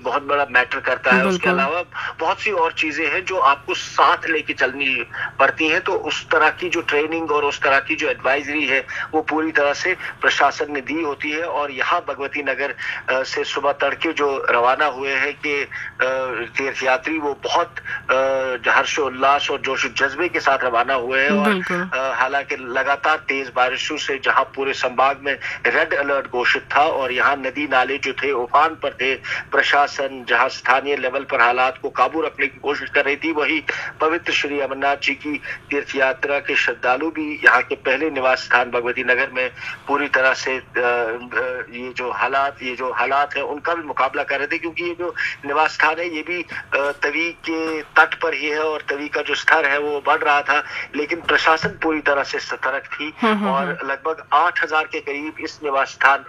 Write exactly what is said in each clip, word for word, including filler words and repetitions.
बहुत बड़ा मैटर करता है। उसके अलावा बहुत सी और चीजें हैं जो आपको साथ लेके चलनी पड़ती हैं, तो उस तरह की जो ट्रेनिंग और उस तरह की जो एडवाइजरी है वो पूरी तरह से प्रशासन ने दी होती है। और यहाँ भगवती नगर से सुबह तड़के जो रवाना हुए हैं कि तीर्थ यात्री वो बहुत हर्षोल्लास और जोश जज्बे के साथ रवाना हुए हैं। और हालांकि लगातार तेज बारिशों से जहां पूरे संभाग में रेड अलर्ट घोषित था और यहाँ नदी नाले जो थे उफान पर थे, प्रशासन जहां स्थानीय लेवल पर हालात को काबू रखने की कोशिश कर रही थी, वही पवित्र श्री अमरनाथ जी की तीर्थ यात्रा के श्रद्धालु भी यहाँ के पहले निवास स्थान भगवती नगर में पूरी तरह से ये जो हालात ये जो हालात है उनका भी मुकाबला कर रहे थे, क्योंकि ये जो निवास स्थान है ये भी तवी के तट पर ही है और तवी का जो स्तर है वो बढ़ रहा था, लेकिन प्रशासन पूरी तरह से सतर्क थी और लगभग आठ हजार के करीब इस निवास स्थान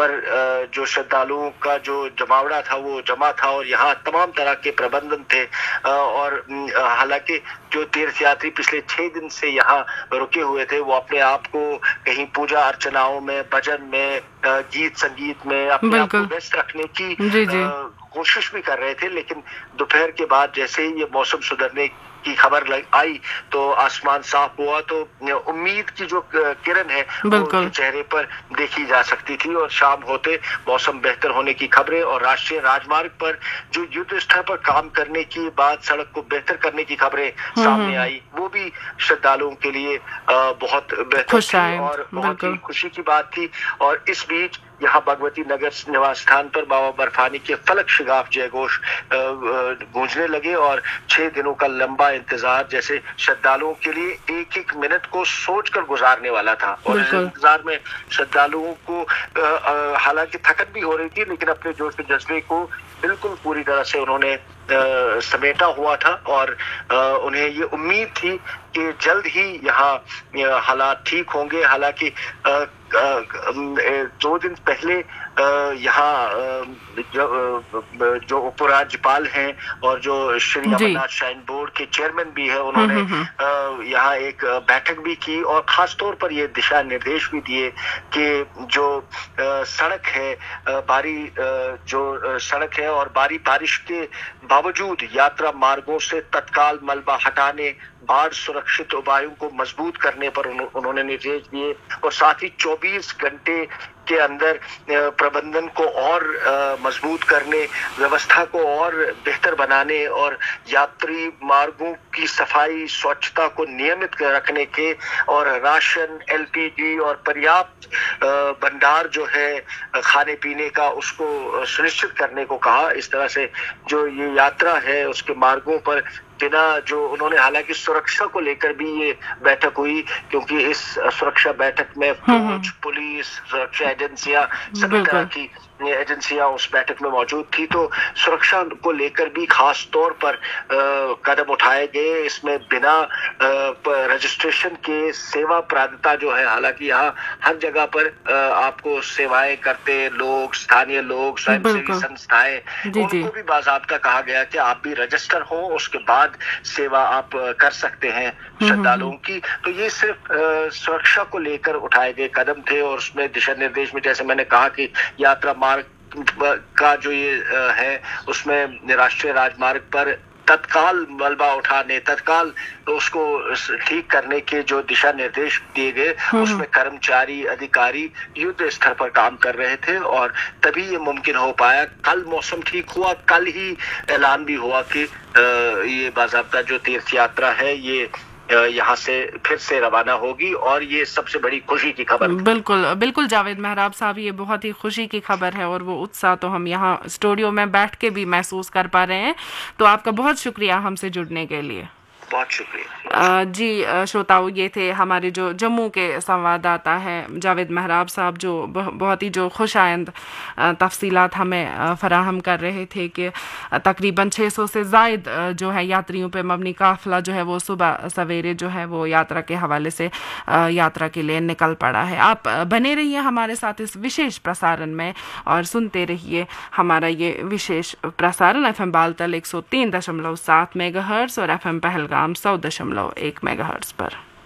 पर जो श्रद्धालुओं का जो जमावड़ा था वो जमा था और यहाँ तमाम तरह के प्रबंधन थे। और हालांकि जो तीर्थ यात्री पिछले छह दिन से यहाँ रुके हुए थे वो अपने आप को कहीं पूजा अर्चनाओं में, भजन में, गीत संगीत में अपने आप को व्यस्त रखने की जी जी। कोशिश भी कर रहे थे, लेकिन दोपहर के बाद जैसे ही ये मौसम सुधरने की खबर आई तो आसमान साफ हुआ, तो उम्मीद की जो किरण है वो उनके चेहरे पर देखी जा सकती थी। और शाम होते मौसम बेहतर होने की खबरें और राष्ट्रीय राजमार्ग पर जो युद्ध स्तर पर काम करने की बात, सड़क को बेहतर करने की खबरें सामने आई, वो भी श्रद्धालुओं के लिए बहुत बेहतर थी और बहुत ही खुशी की बात थी। और इस बीच यहाँ भगवती नगर निवास स्थान पर बाबा बर्फानी के फलक शिगाफ जय घोष गूंजने लगे और छह दिनों का लंबा इंतजार जैसे श्रद्धालुओं के लिए एक एक मिनट को सोचकर गुजारने वाला था। और इस इंतजार में श्रद्धालुओं को हालांकि थकन भी हो रही थी, लेकिन अपने जोश जज्बे को बिल्कुल पूरी तरह से उन्होंने आ, समेटा हुआ था और आ, उन्हें ये उम्मीद थी कि जल्द ही यहाँ हालात ठीक होंगे। हालांकि दो दिन पहले यहाँ जो, जो उपराज्यपाल हैं और जो श्री अमरनाथ श्राइन बोर्ड के चेयरमैन भी है, उन्होंने यहाँ एक बैठक भी की और खास तौर पर ये दिशा निर्देश भी दिए कि जो सड़क है बारी जो सड़क है और बारी बारिश के बावजूद यात्रा मार्गों से तत्काल मलबा हटाने, बाढ़ सुरक्षित उपायों को मजबूत करने पर उन्होंने निर्देश दिए और साथ ही चौबीस घंटे के अंदर प्रबंधन को और मजबूत करने, व्यवस्था को और बेहतर बनाने और यात्री मार्गों की सफाई स्वच्छता को नियमित रखने के और राशन, एलपीजी और पर्याप्त भंडार जो है खाने पीने का उसको सुनिश्चित करने को कहा। इस तरह से जो ये यात्रा है उसके मार्गों पर बिना जो उन्होंने हालांकि सुरक्षा को लेकर भी ये बैठक हुई, क्योंकि इस सुरक्षा बैठक में फौज, पुलिस, सुरक्षा एजेंसियां, सभी तरह की एजेंसियां उस बैठक में मौजूद थी, तो सुरक्षा को लेकर भी खास तौर पर आ, कदम उठाए गए। इसमें बिना रजिस्ट्रेशन के सेवा प्राधिता जो है, हालांकि यहाँ हर जगह पर आ, आपको सेवाएं करते लोग, स्थानीय लोग, स्वयंसेवी संस्थाएं, उनको भी बाकायदा कहा गया कि आप भी रजिस्टर हो, उसके बाद सेवा आप कर सकते हैं श्रद्धालुओं की। तो ये सिर्फ सुरक्षा को लेकर उठाए गए कदम थे और उसमें दिशा निर्देश में जैसे मैंने कहा कि यात्रा मार्ग का जो ये है उसमें राष्ट्रीय राजमार्ग पर तत्काल मलबा उठाने, तत्काल उसको ठीक करने के जो दिशा निर्देश दिए गए उसमें कर्मचारी, अधिकारी युद्ध स्तर पर काम कर रहे थे और तभी ये मुमकिन हो पाया। कल मौसम ठीक हुआ, कल ही ऐलान भी हुआ कि ये बाज़ाब्ता जो तीर्थ यात्रा है ये यहाँ से फिर से रवाना होगी और ये सबसे बड़ी खुशी की खबर। बिल्कुल बिल्कुल जावेद मेहराब साहब, ये बहुत ही खुशी की खबर है और वो उत्साह तो हम यहाँ स्टूडियो में बैठ के भी महसूस कर पा रहे हैं। तो आपका बहुत शुक्रिया हमसे जुड़ने के लिए। बहुत शुक्रिया जी। श्रोताओं, ये थे हमारे जो जम्मू के संवाददाता हैं जावेद मेहराब साहब, जो बहुत ही जो खुशाइंद तफसीलात हमें फ़राहम कर रहे थे कि तकरीबन छह सौ से ज़ायद जो है यात्रियों पे मबनी काफ़िला जो है वो सुबह सवेरे जो है वो यात्रा के हवाले से यात्रा के लिए निकल पड़ा है। आप बने रहिए हमारे साथ इस विशेष प्रसारण में और सुनते रहिए हमारा ये विशेष प्रसारण एफ एम बालतल एक सौ तीन दशमलव सात मेगा हर्ट्ज़ और एफ एम पहलगाम सौ दशमलव एक मेगा हर्ट्ज़ पर।